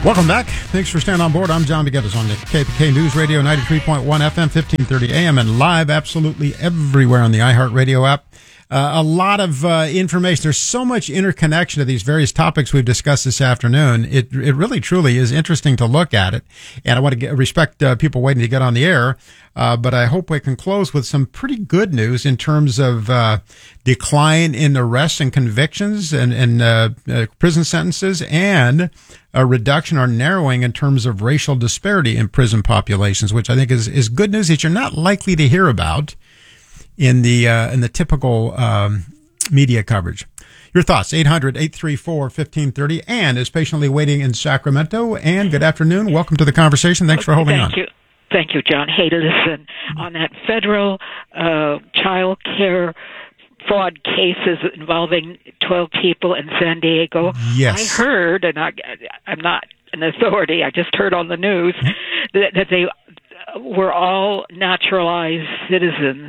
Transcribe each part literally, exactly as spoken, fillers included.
Welcome back. Thanks for staying on board. I'm John McGinnis on the K P K News Radio, ninety-three point one F M, fifteen thirty A M, and live absolutely everywhere on the iHeartRadio app. Uh, a lot of uh, information. There's so much interconnection to these various topics we've discussed this afternoon. It it really, truly is interesting to look at it. And I want to get, respect uh, people waiting to get on the air. Uh, but I hope we can close with some pretty good news in terms of uh, decline in arrests and convictions and, and uh, uh, prison sentences, and a reduction or narrowing in terms of racial disparity in prison populations, which I think is, is good news that you're not likely to hear about in the uh, in the typical um, media coverage. Your thoughts, eight hundred, eight three four, fifteen thirty. Ann is patiently waiting in Sacramento. Ann, good afternoon. Welcome to the conversation. Thanks for holding Thank on. You. Thank you, John. Hey, listen, on that federal uh, child care fraud cases involving twelve people in San Diego, yes. I heard, and I, I'm not an authority, I just heard on the news, that, that they were all naturalized citizens.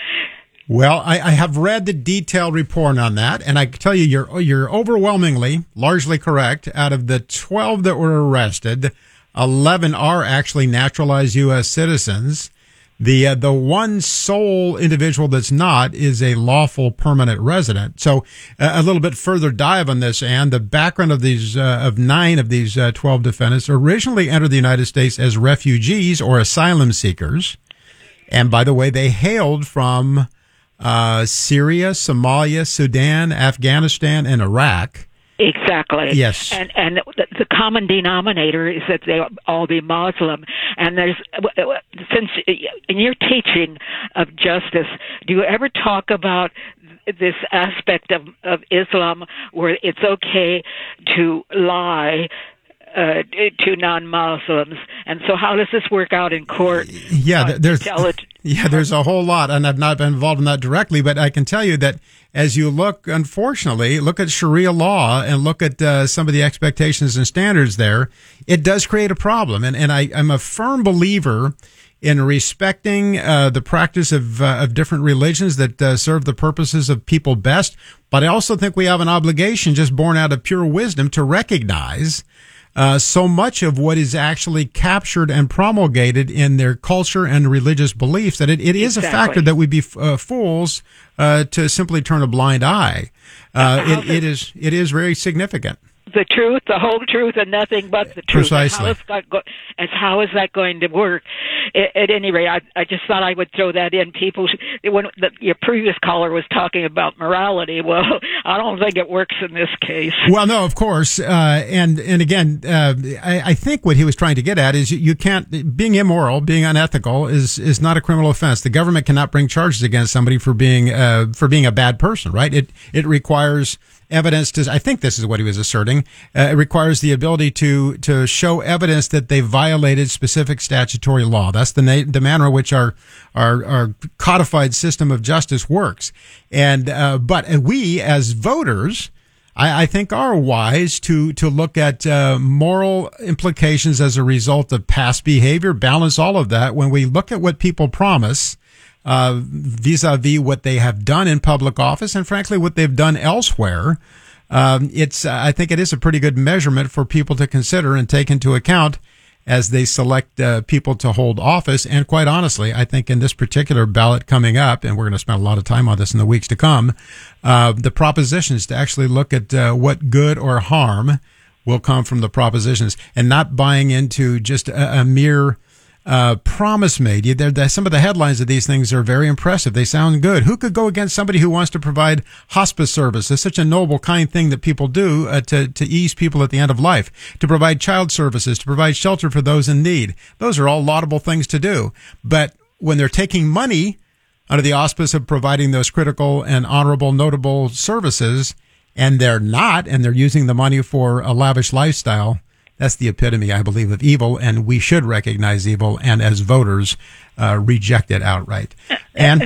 Well, I, I have read the detailed report on that, and I can tell you, you're you're overwhelmingly, largely correct. Out of the twelve that were arrested, eleven are actually naturalized U S citizens. The uh, the one sole individual that's not is a lawful permanent resident. So uh, a little bit further dive on this, and the background of these uh, of nine of these uh, twelve defendants originally entered the United States as refugees or asylum seekers, and by the way, they hailed from uh, Syria, Somalia, Sudan, Afghanistan, and Iraq. Exactly. Yes. And and the, the common denominator is that they all be Muslim. And there's, since in your teaching of justice, do you ever talk about this aspect of, of Islam where it's okay to lie uh, to non-Muslims? And so how does this work out in court? Yeah, uh, there's it, yeah, there's a whole lot, and I've not been involved in that directly, but I can tell you that as you look, unfortunately, look at Sharia law and look at uh, some of the expectations and standards there, it does create a problem. And, and I, I'm a firm believer in respecting uh, the practice of, uh, of different religions that uh, serve the purposes of people best. But I also think we have an obligation, just born out of pure wisdom, to recognize Uh, so much of what is actually captured and promulgated in their culture and religious beliefs that it, it is exactly. a factor that we'd be uh, fools uh, to simply turn a blind eye. Uh, it, it is it is very significant. The truth, the whole truth, and nothing but the truth. Precisely. How is that, go- and how is that going to work? At, at any rate, I, I just thought I would throw that in. People, when the, your previous caller was talking about morality, well, I don't think it works in this case. Well, no, of course, uh, and and again, uh, I, I think what he was trying to get at is you, you can't being immoral, being unethical is is not a criminal offense. The government cannot bring charges against somebody for being uh, for being a bad person, right? It it requires evidence to, I think this is what he was asserting, uh, it requires the ability to, to show evidence that they violated specific statutory law. That's the na- the manner in which our, our, our codified system of justice works. And, uh, but we as voters, I, I think are wise to, to look at, uh, moral implications as a result of past behavior, balance all of that. When we look at what people promise, Uh, vis-a-vis what they have done in public office and frankly what they've done elsewhere, um, it's uh, I think it is a pretty good measurement for people to consider and take into account as they select uh, people to hold office. And quite honestly, I think in this particular ballot coming up, and we're going to spend a lot of time on this in the weeks to come, uh, the propositions to actually look at uh, what good or harm will come from the propositions and not buying into just a, a mere Uh, promise made. They're, they're, some of the headlines of these things are very impressive. They sound good. Who could go against somebody who wants to provide hospice service? It's such a noble, kind thing that people do uh, to, to ease people at the end of life, to provide child services, to provide shelter for those in need. Those are all laudable things to do. But when they're taking money under the auspice of providing those critical and honorable, notable services, and they're not, and they're using the money for a lavish lifestyle, that's the epitome, I believe, of evil, and we should recognize evil and, as voters, uh, reject it outright. And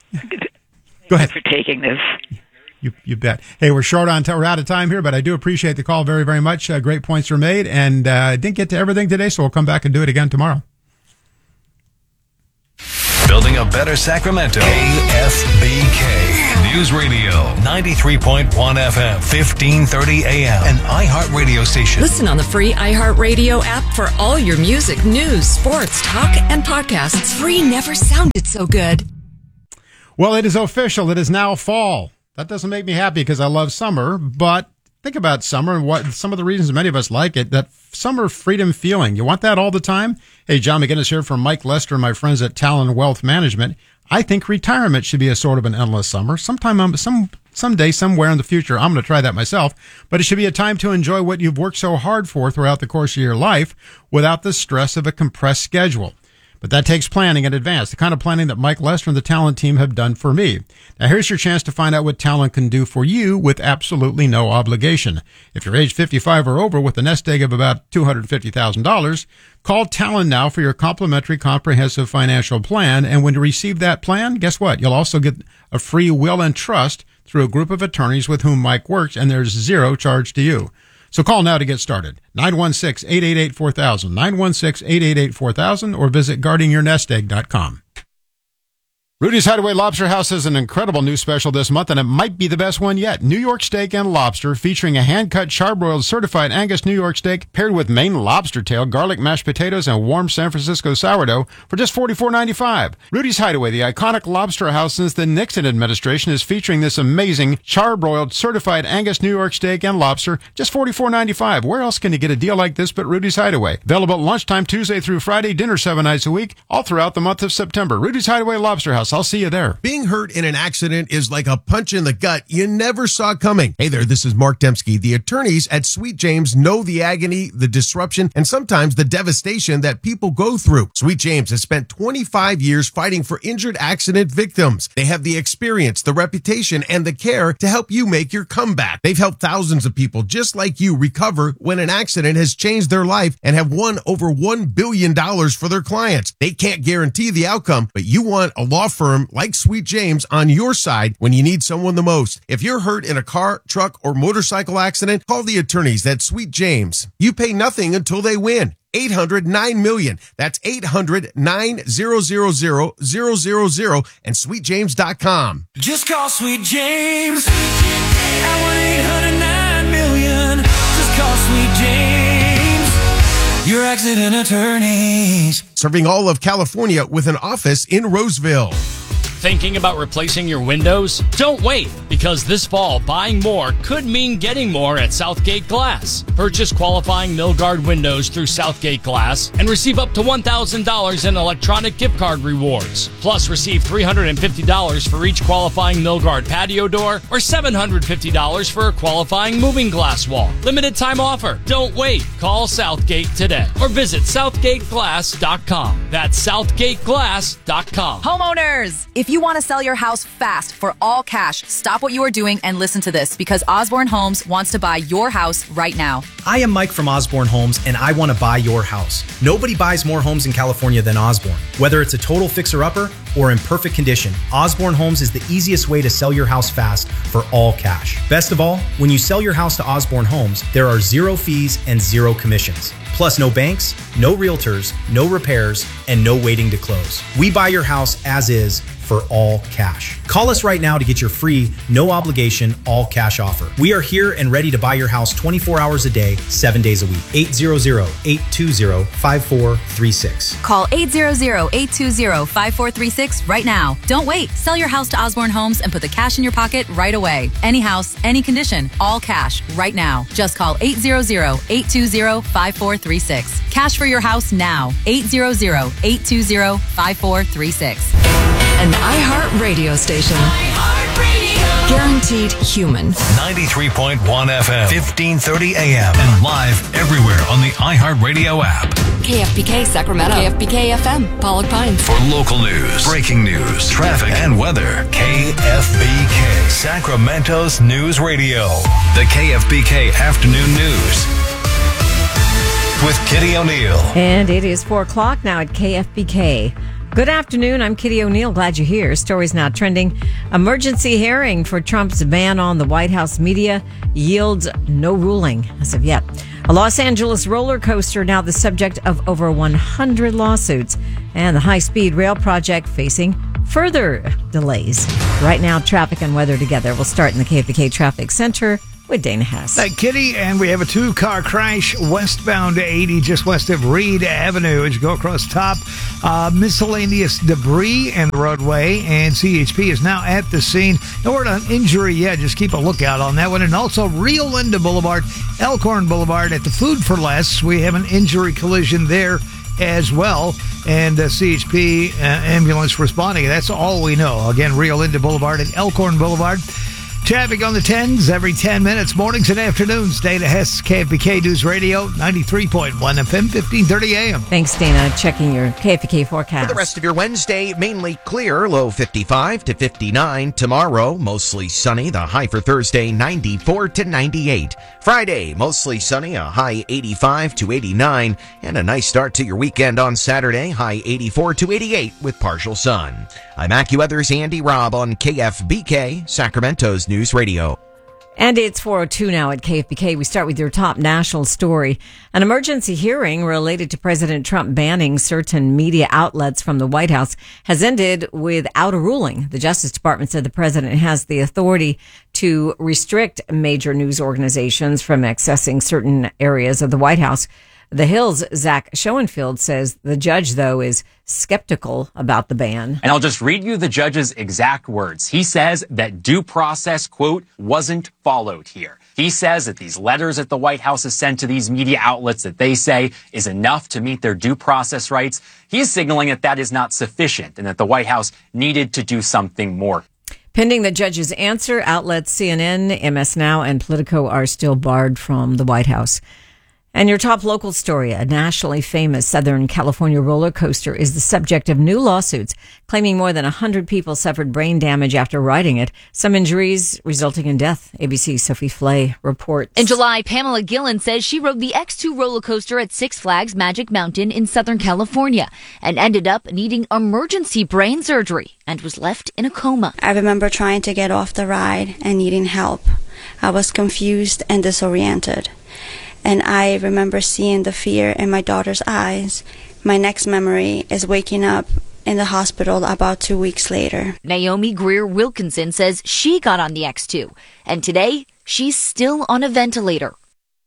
go ahead. For taking this. You, you bet. Hey, we're short on, t- we're out of time here, but I do appreciate the call very, very much. Uh, great points were made, and uh, I didn't get to everything today, so we'll come back and do it again tomorrow. building a better Sacramento. K F B K News Radio, ninety-three point one F M, fifteen thirty A M, an iHeart radio station. Listen on the free iHeartRadio app for all your music, news, sports, talk, and podcasts. Free never sounded so good. Well, it is official. It is now fall. That doesn't make me happy because I love summer, but think about summer and what some of the reasons many of us like it, that summer freedom feeling. You want that all the time? Hey, John McGinnis here from Mike Lester and my friends at Talon Wealth Management. I think retirement should be a sort of an endless summer. Sometime, um, some, someday, somewhere in the future, I'm going to try that myself, but it should be a time to enjoy what you've worked so hard for throughout the course of your life without the stress of a compressed schedule. But that takes planning in advance, the kind of planning that Mike Lester and the Talon team have done for me. Now, here's your chance to find out what Talon can do for you with absolutely no obligation. If you're age fifty-five or over with a nest egg of about two hundred fifty thousand dollars, call Talon now for your complimentary comprehensive financial plan. And when you receive that plan, guess what? You'll also get a free will and trust through a group of attorneys with whom Mike works, and there's zero charge to you. So call now to get started. nine one six, eight eight eight, four thousand, nine one six, eight eight eight, four thousand, or visit guarding your nest egg dot com. Rudy's Hideaway Lobster House has an incredible new special this month, and it might be the best one yet. New York steak and lobster, featuring a hand-cut, charbroiled, certified Angus New York steak paired with Maine lobster tail, garlic mashed potatoes, and warm San Francisco sourdough for just forty-four ninety-five. Rudy's Hideaway, the iconic lobster house since the Nixon administration, is featuring this amazing charbroiled, certified Angus New York steak and lobster, just forty-four ninety-five. Where else can you get a deal like this but Rudy's Hideaway? Available at lunchtime Tuesday through Friday, dinner seven nights a week, all throughout the month of September. Rudy's Hideaway Lobster House. I'll see you there. Being hurt in an accident is like a punch in the gut you never saw coming. Hey there, this is Mark Dembski. The attorneys at Sweet James know the agony, the disruption, and sometimes the devastation that people go through. Sweet James has spent twenty-five years fighting for injured accident victims. They have the experience, the reputation, and the care to help you make your comeback. They've helped thousands of people just like you recover when an accident has changed their life and have won over one billion dollars for their clients. They can't guarantee the outcome, but you want a law firm like Sweet James on your side when you need someone the most. If you're hurt in a car, truck, or motorcycle accident, call the attorneys at Sweet James. You pay nothing until they win. eight hundred nine million. That's eight hundred nine hundred thousand and sweet james dot com. Just call Sweet James at one eight hundred nine million. Just call Sweet James, your accident attorneys. Serving all of California with an office in Roseville. Thinking about replacing your windows? Don't wait, because this fall, buying more could mean getting more at Southgate Glass. Purchase qualifying Milgard windows through Southgate Glass and receive up to one thousand dollars in electronic gift card rewards. Plus, receive three hundred fifty dollars for each qualifying Milgard patio door or seven hundred fifty dollars for a qualifying moving glass wall. Limited time offer. Don't wait. Call Southgate today or visit southgate glass dot com. That's southgate glass dot com. Homeowners, if you want to sell your house fast for all cash, stop what you are doing and listen to this, because Osborne Homes wants to buy your house right now. I am Mike from Osborne Homes, and I want to buy your house. Nobody buys more homes in California than Osborne. Whether it's a total fixer-upper or in perfect condition, Osborne Homes is the easiest way to sell your house fast for all cash. Best of all, when you sell your house to Osborne Homes, there are zero fees and zero commissions. Plus, no banks, no realtors, no repairs, and no waiting to close. We buy your house as is for all cash. Call us right now to get your free, no obligation, all cash offer. We are here and ready to buy your house twenty-four hours a day, seven days a week. eight hundred, eight two zero, five four three six. Call eight hundred, eight two zero, five four three six right now. Don't wait. Sell your house to Osborne Homes and put the cash in your pocket right away. Any house, any condition, all cash right now. Just call eight hundred, eight two zero, five four three six. Cash for your house now. eight hundred, eight two zero, five four three six. An iHeart radio station. iHeart Radio. Guaranteed human. ninety-three point one F M, fifteen thirty A M, and live everywhere on the iHeartRadio app. K F B K Sacramento. K F B K F M, Pollock Pines. For local news, breaking news, traffic, and weather, K F B K, Sacramento's News Radio. The K F B K Afternoon News with Kitty O'Neill. And it is four o'clock now at K F B K. Good afternoon. I'm Kitty O'Neill. Glad you're here. Stories now trending. Emergency hearing for Trump's ban on the White House media yields no ruling as of yet. A Los Angeles roller coaster now the subject of over one hundred lawsuits. And the high-speed rail project facing further delays. Right now, traffic and weather together. We'll start in the K F B K Traffic Center with Dana Hess. Hey, Kitty, and we have a two-car crash westbound eighty, just west of Reed Avenue. As you go across top, uh, miscellaneous debris in the roadway, and C H P is now at the scene. No word on injury yet. Just keep a lookout on that one. And also, Rio Linda Boulevard, Elkhorn Boulevard at the Food for Less. We have an injury collision there as well, and uh, C H P uh, ambulance responding. That's all we know. Again, Rio Linda Boulevard and Elkhorn Boulevard. Traffic on the tens every ten minutes, mornings and afternoons. Dana Hess, K F B K News Radio, ninety-three point one F M, fifteen thirty A M. Thanks, Dana. Checking your K F B K forecast. For the rest of your Wednesday, mainly clear, low fifty-five to fifty-nine. Tomorrow, mostly sunny, the high for Thursday, ninety-four to ninety-eight. Friday, mostly sunny, a high eighty-five to eighty-nine. And a nice start to your weekend on Saturday, high eighty-four to eighty-eight with partial sun. I'm AccuWeather's Andy Robb on K F B K, Sacramento's News Radio. And it's four oh two now at K F B K. We start with your top national story. An emergency hearing related to President Trump banning certain media outlets from the White House has ended without a ruling. The Justice Department said the president has the authority to restrict major news organizations from accessing certain areas of the White House. The Hill's Zach Schoenfield says the judge, though, is skeptical about the ban. And I'll just read you the judge's exact words. He says that due process, quote, wasn't followed here. He says that these letters that the White House has sent to these media outlets that they say is enough to meet their due process rights. He's signaling that that is not sufficient and that the White House needed to do something more. Pending the judge's answer, outlets C N N, M S Now, and Politico are still barred from the White House. And your top local story, a nationally famous Southern California roller coaster is the subject of new lawsuits, claiming more than one hundred people suffered brain damage after riding it, some injuries resulting in death. A B C's Sophie Flay reports. In July, Pamela Gillen says she rode the X two roller coaster at Six Flags Magic Mountain in Southern California and ended up needing emergency brain surgery and was left in a coma. I remember trying to get off the ride and needing help. I was confused and disoriented. And I remember seeing the fear in my daughter's eyes. My next memory is waking up in the hospital about two weeks later. Naomi Greer Wilkinson says she got on the X two, and today she's still on a ventilator.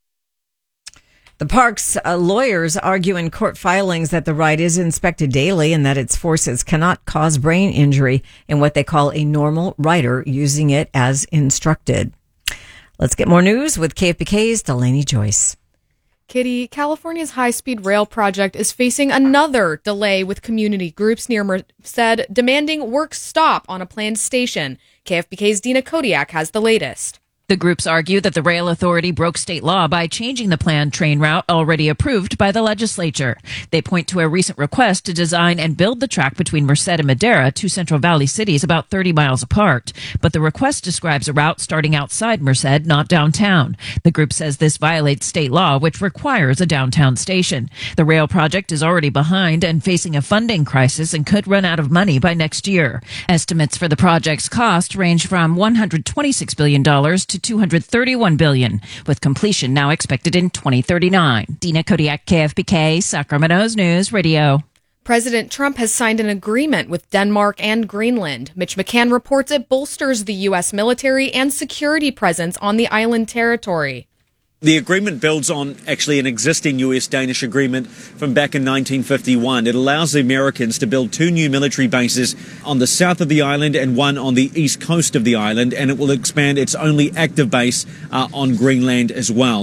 The park's uh, lawyers argue in court filings that the ride is inspected daily and that its forces cannot cause brain injury in what they call a normal rider using it as instructed. Let's get more news with K F B K's Delaney Joyce. Kitty, California's high-speed rail project is facing another delay with community groups near Merced demanding work stop on a planned station. K F B K's Dina Kodiak has the latest. The groups argue that the rail authority broke state law by changing the planned train route already approved by the legislature. They point to a recent request to design and build the track between Merced and Madera, two Central Valley cities about thirty miles apart. But the request describes a route starting outside Merced, not downtown. The group says this violates state law, which requires a downtown station. The rail project is already behind and facing a funding crisis and could run out of money by next year. Estimates for the project's cost range from one hundred twenty-six billion dollars to two hundred thirty-one billion dollars, with completion now expected in twenty thirty-nine. Dina Kodiak, K F B K, Sacramento's News Radio. President Trump has signed an agreement with Denmark and Greenland. Mitch McCann reports it bolsters the U S military and security presence on the island territory. The agreement builds on actually an existing U S-Danish agreement from back in nineteen fifty-one. It allows the Americans to build two new military bases on the south of the island and one on the east coast of the island, and it will expand its only active base uh, on Greenland as well.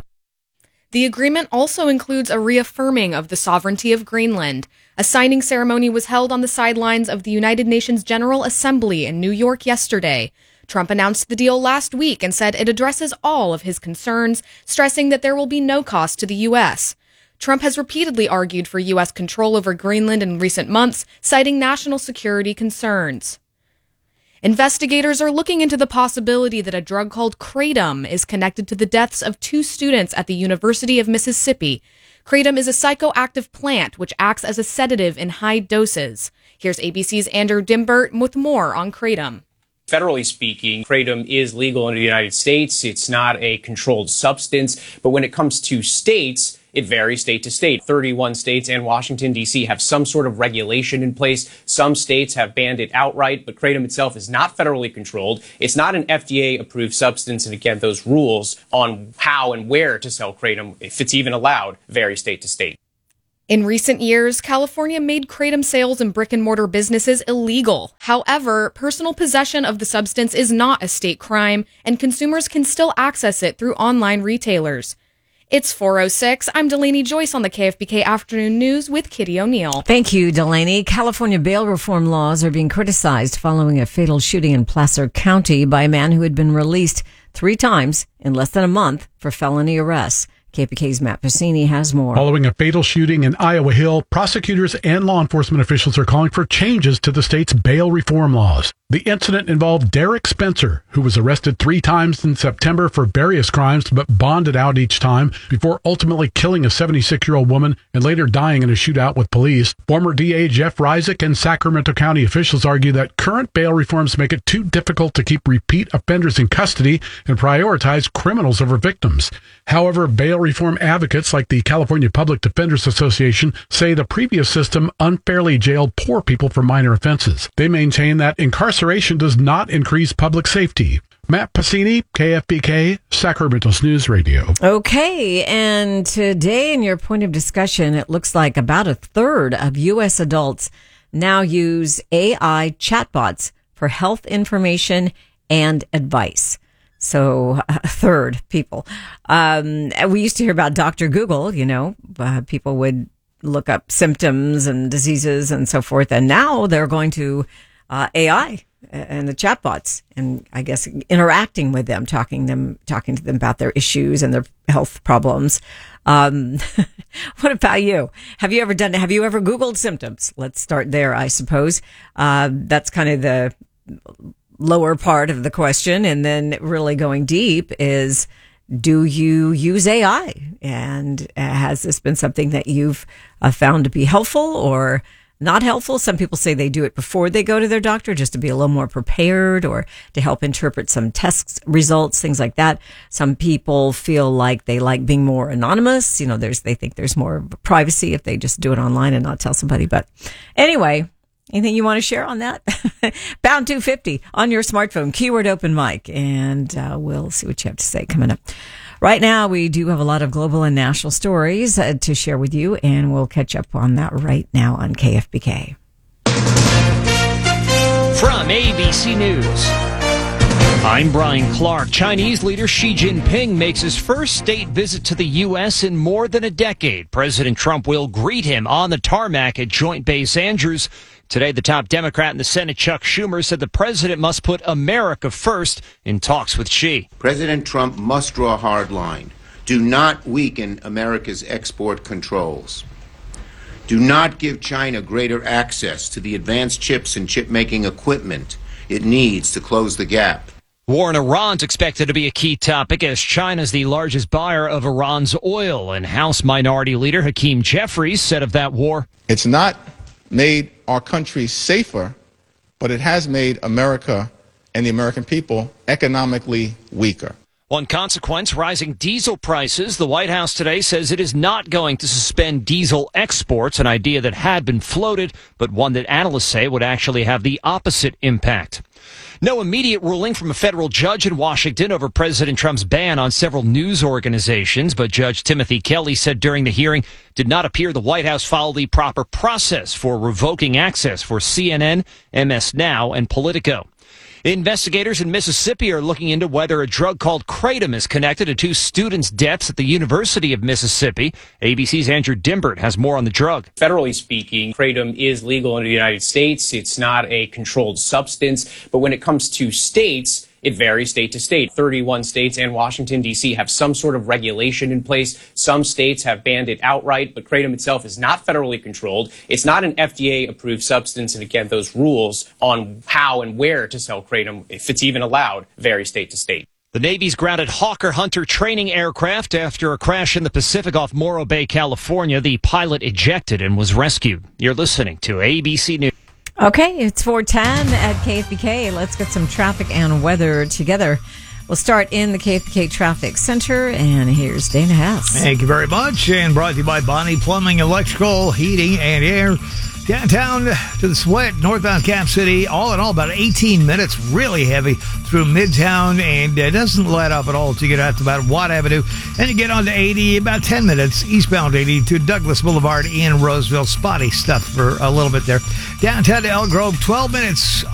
The agreement also includes a reaffirming of the sovereignty of Greenland. A signing ceremony was held on the sidelines of the United Nations General Assembly in New York yesterday. Trump announced the deal last week and said it addresses all of his concerns, stressing that there will be no cost to the U S. Trump has repeatedly argued for U S control over Greenland in recent months, citing national security concerns. Investigators are looking into the possibility that a drug called Kratom is connected to the deaths of two students at the University of Mississippi. Kratom is a psychoactive plant which acts as a sedative in high doses. Here's A B C's Andrew Dimbert with more on Kratom. Federally speaking, Kratom is legal in the United States. It's not a controlled substance. But when it comes to states, It varies state to state. thirty-one states and Washington, D C have some sort of regulation in place. Some states have banned it outright, but kratom itself is not federally controlled. It's not an F D A-approved substance, and again, those rules on how and where to sell kratom, if it's even allowed, vary state to state. In recent years, California made kratom sales in brick-and-mortar businesses illegal. However, personal possession of the substance is not a state crime, and consumers can still access it through online retailers. It's four oh six. I'm Delaney Joyce on the K F B K Afternoon News with Kitty O'Neill. Thank you, Delaney. California bail reform laws are being criticized following a fatal shooting in Placer County by a man who had been released three times in less than a month for felony arrests. K F B K's Matt Pacini has more. Following a fatal shooting in Iowa Hill, prosecutors and law enforcement officials are calling for changes to the state's bail reform laws. The incident involved Derek Spencer, who was arrested three times in September for various crimes, but bonded out each time before ultimately killing a seventy-six-year-old woman and later dying in a shootout with police. Former D A Jeff Reisig and Sacramento County officials argue that current bail reforms make it too difficult to keep repeat offenders in custody and prioritize criminals over victims. However, bail reform advocates like the California Public Defenders Association say the previous system unfairly jailed poor people for minor offenses. They maintain that incarceration does not increase public safety. Matt Pacini, K F B K, Sacramento's News Radio. Okay, and today in your point of discussion, it looks like about a third of U S adults now use A I chatbots for health information and advice. So a third people. Um, we used to hear about Doctor Google, you know, uh, people would look up symptoms and diseases and so forth. And now they're going to uh, A I and the chatbots and I guess interacting with them, talking them, talking to them about their issues and their health problems. Um, what about you? Have you ever done, have you ever Googled symptoms? Let's start there, I suppose. Uh, that's kind of the lower part of the question, and then really going deep is, do you use A I? And has this been something that you've uh, found to be helpful or not helpful? Some people say they do it before they go to their doctor just to be a little more prepared or to help interpret some test results, things like that. Some people feel like they like being more anonymous. You know, there's, they think there's more privacy if they just do it online and not tell somebody. But anyway, anything you want to share on that? Pound two fifty on your smartphone, keyword open mic, and uh, we'll see what you have to say coming up. Right now, we do have a lot of global and national stories uh, to share with you, and we'll catch up on that right now on K F B K. From A B C News, I'm Brian Clark. Chinese leader Xi Jinping makes his first state visit to the U S in more than a decade. President Trump will greet him on the tarmac at Joint Base Andrews. Today, the top Democrat in the Senate, Chuck Schumer, said the president must put America first in talks with Xi. President Trump must draw a hard line. Do not weaken America's export controls. Do not give China greater access to the advanced chips and chip-making equipment it needs to close the gap. War in Iran's expected to be a key topic as China's the largest buyer of Iran's oil. And House Minority Leader Hakeem Jeffries said of that war, "It's not made our country safer, but it has made America and the American people economically weaker." One consequence, rising diesel prices. The White House today says it is not going to suspend diesel exports, an idea that had been floated, but one that analysts say would actually have the opposite impact. No immediate ruling from a federal judge in Washington over President Trump's ban on several news organizations, but Judge Timothy Kelly said during the hearing did not appear the White House followed the proper process for revoking access for C N N, M S Now, and Politico. Investigators in Mississippi are looking into whether a drug called kratom is connected to two students' deaths at the University of Mississippi. A B C's Andrew Dimbert has more on the drug. Federally speaking, kratom is legal in the United States. It's not a controlled substance. But when it comes to states, it varies state to state. thirty-one states and Washington, D C have some sort of regulation in place. Some states have banned it outright, but kratom itself is not federally controlled. It's not an F D A-approved substance. And again, those rules on how and where to sell kratom, if it's even allowed, vary state to state. The Navy's grounded Hawker Hunter training aircraft after a crash in the Pacific off Morro Bay, California. The pilot ejected and was rescued. You're listening to A B C News. Okay, it's four ten at K F B K. Let's get some traffic and weather together. We'll start in the K F B K Traffic Center, and here's Dana Hess. Thank you very much, and brought to you by Bonnie Plumbing, Electrical, Heating, and Air. Downtown to the Sweat, northbound Cap City, all in all about eighteen minutes, really heavy through Midtown, and it doesn't let up at all until you get out to about Watt Avenue. Then you get on to eighty, about ten minutes, eastbound eighty to Douglas Boulevard in Roseville. Spotty stuff for a little bit there. Downtown to Elk Grove, twelve minutes